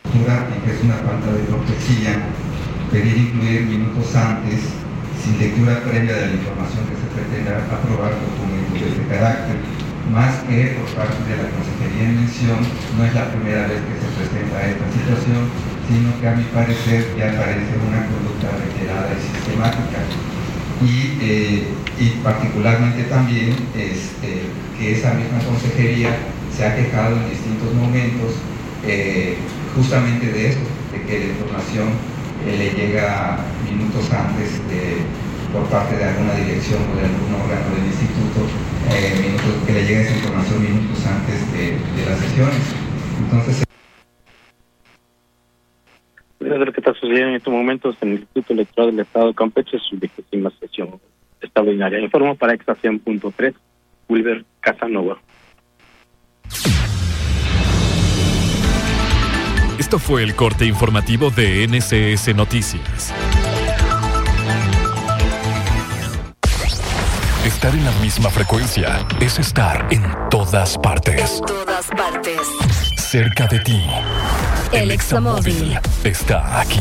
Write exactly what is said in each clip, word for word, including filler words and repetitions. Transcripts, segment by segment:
y que es una falta de cortesía pedir incluir minutos antes, sin lectura previa de la información que se pretende aprobar, documentos de este carácter, más que por parte de la Consejería en mención. No es la primera vez que se presenta esta situación, sino que a mi parecer ya parece una conducta reiterada y sistemática. Y, eh, y particularmente también este, que esa misma consejería se ha quejado en distintos momentos eh, justamente de eso, de que la información eh, le llega minutos antes de, por parte de alguna dirección o de algún órgano del instituto, eh, minutos, que le llega esa información minutos antes de, de las sesiones. Entonces, de lo que está sucediendo en estos momentos en el Instituto Electoral del Estado de Campeche, su vigésima sesión extraordinaria. Informo para Extracción punto tres, Wilber Casanova. Esto fue el corte informativo de N C S Noticias. Estar en la misma frecuencia es estar en todas partes. En todas partes. Cerca de ti. El Examóvil está aquí.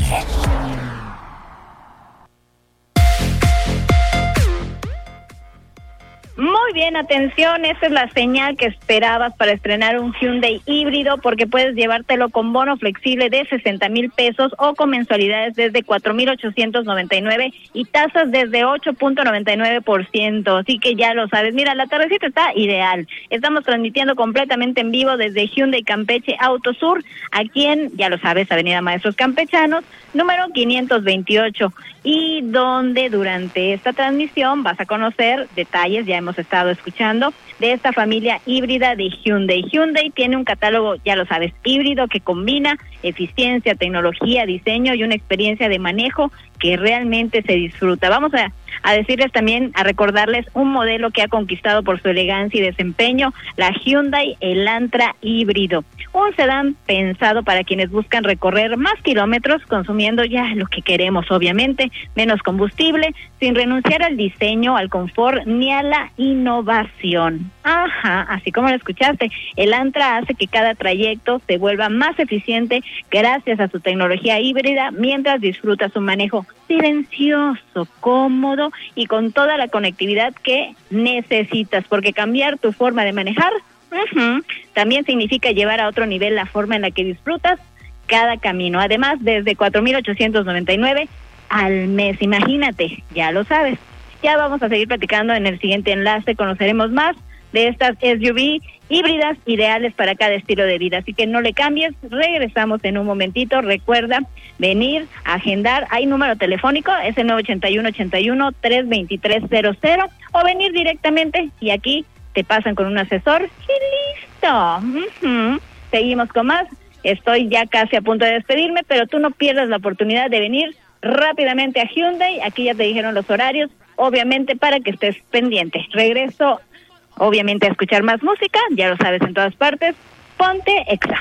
Muy bien, atención, esa es la señal que esperabas para estrenar un Hyundai híbrido, porque puedes llevártelo con bono flexible de sesenta mil pesos o con mensualidades desde cuatro mil ochocientos noventa y nueve y tasas desde ocho punto noventa y nueve por ciento, así que ya lo sabes. Mira, la tardecita está ideal. Estamos transmitiendo completamente en vivo desde Hyundai Campeche Autosur, aquí en, ya lo sabes, Avenida Maestros Campechanos, número quinientos veintiocho, y donde durante esta transmisión vas a conocer detalles, ya hemos estado escuchando, de esta familia híbrida de Hyundai. Hyundai tiene un catálogo, ya lo sabes, híbrido, que combina eficiencia, tecnología, diseño y una experiencia de manejo que realmente se disfruta. Vamos a, a decirles también, a recordarles un modelo que ha conquistado por su elegancia y desempeño, la Hyundai Elantra híbrido. Un sedán pensado para quienes buscan recorrer más kilómetros, consumiendo ya lo que queremos, obviamente, menos combustible, sin renunciar al diseño, al confort, ni a la innovación. Ajá, así como lo escuchaste, el Elantra hace que cada trayecto se vuelva más eficiente gracias a su tecnología híbrida, mientras disfruta su manejo silencioso, cómodo y con toda la conectividad que necesitas, porque cambiar tu forma de manejar uh-huh, también significa llevar a otro nivel la forma en la que disfrutas cada camino. Además, desde cuatro mil ochocientos noventa y nueve al mes, imagínate, ya lo sabes. Ya vamos a seguir platicando en el siguiente enlace, conoceremos más de estas S U V híbridas ideales para cada estilo de vida, así que no le cambies, regresamos en un momentito. Recuerda venir, agendar, hay número telefónico, es el nueve ochenta y uno ochenta y uno tres veintitrés cero cero, o venir directamente y aquí te pasan con un asesor y listo. Uh-huh. Seguimos con más, estoy ya casi a punto de despedirme, pero tú no pierdas la oportunidad de venir rápidamente a Hyundai, aquí ya te dijeron los horarios, obviamente para que estés pendiente. Regreso obviamente a escuchar más música, ya lo sabes, en todas partes. Ponte Exa.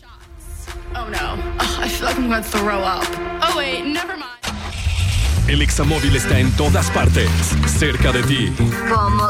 Oh no, oh, I feel like I'm going to throw up. Oh wait, never mind. El Examóvil está en todas partes, cerca de ti. Como